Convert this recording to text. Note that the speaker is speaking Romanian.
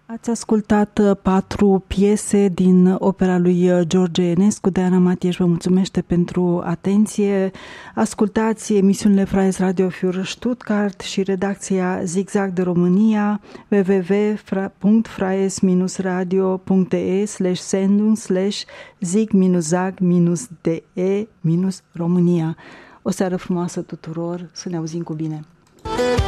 Ați ascultat 4 piese din opera lui George Enescu. Diana Matieș vă mulțumește pentru atenție. Ascultați emisiunile Freies Radio für Stuttgart și redacția Zigzag de România, www.freies-radio.de/sendung/zig-zag-de-România. O seară frumoasă tuturor, să ne auzim cu bine!